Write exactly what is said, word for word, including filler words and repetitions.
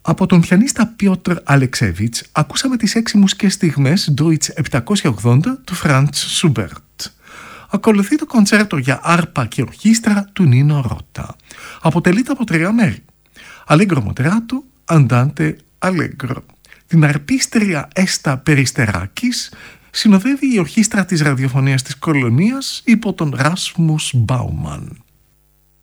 Από τον πιανίστα Πιότρ Αλεξέβιτς ακούσαμε τις έξι μουσικές στιγμές Deutsch επτακόσια ογδόντα του Φραντς Σούμπερτ. Ακολουθεί το κοντσέρτο για άρπα και ορχήστρα του Νίνο Ρώτα. Αποτελείται από τρία μέρη. Allegro moderato, andante allegro. Την αρπίστρια Έστα Περιστεράκης συνοδεύει η ορχήστρα της ραδιοφωνίας της Κολονίας υπό τον Ράσμους Μπάουμαν.